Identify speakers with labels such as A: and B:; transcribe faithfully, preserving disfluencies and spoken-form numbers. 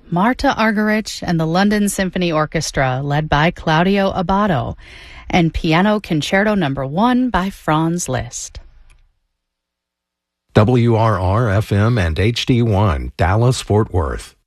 A: Marta Argerich and the London Symphony Orchestra, led by Claudio Abbado, and Piano Concerto Number One by Franz Liszt.
B: W R R F M and H D one, Dallas, Fort Worth.